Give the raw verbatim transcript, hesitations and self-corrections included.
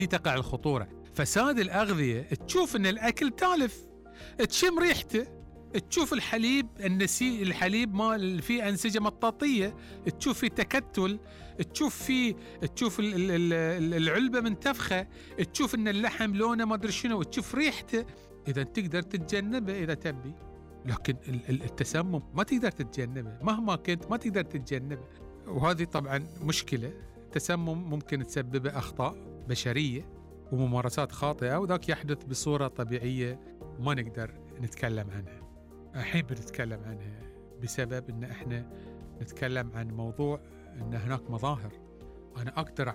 تقع الخطورة. فساد الأغذية تشوف أن الأكل تالف، تشم ريحته، تشوف الحليب النسي الحليب ما فيه أنسجة مطاطية، تشوف فيه تكتل، تشوف فيه تشوف العلبة منتفخة، تشوف أن اللحم لونه ما أدري شنو، تشوف ريحته. إذا تقدر تتجنبه إذا تبي، لكن التسمم ما تقدر تتجنبه مهما كنت، ما تقدر تتجنبه. وهذه طبعا مشكلة. التسمم ممكن تسبب أخطاء بشرية وممارسات خاطئة، وذاك يحدث بصورة طبيعية ما نقدر نتكلم عنها. الحين بنتكلم عنها بسبب أن احنا نتكلم عن موضوع أن هناك مظاهر. أنا أقدر